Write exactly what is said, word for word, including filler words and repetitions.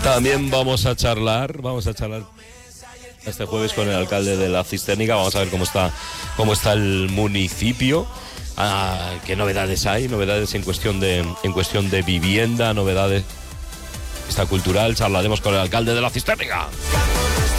También vamos a charlar, vamos a charlar este jueves con el alcalde de la Cisternica. Vamos a ver cómo está, cómo está el municipio. Ah, qué novedades hay, novedades en cuestión de, en cuestión de vivienda, novedades esta cultural. Charlaremos con el alcalde de la Cisternica.